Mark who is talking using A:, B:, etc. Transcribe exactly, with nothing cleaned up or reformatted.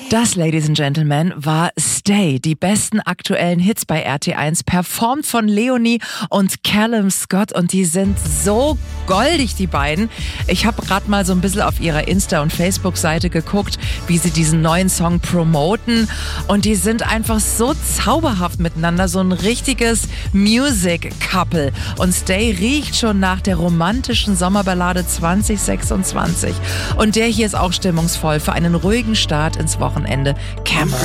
A: Das, Ladies and Gentlemen, war Stay, die besten aktuellen Hits bei R T eins, performt von Leonie und Callum Scott, und die sind so goldig, die beiden. Ich habe gerade mal so ein bisschen auf ihrer Insta- und Facebook-Seite geguckt, wie sie diesen neuen Song promoten, und die sind einfach so zauberhaft miteinander, so ein richtiges Music-Couple. Und Stay riecht schon nach der romantischen Sommerballade zwanzig sechsundzwanzig. Und der hier ist auch stimmungsvoll für einen ruhigen Start ins Wochenende. Cameron.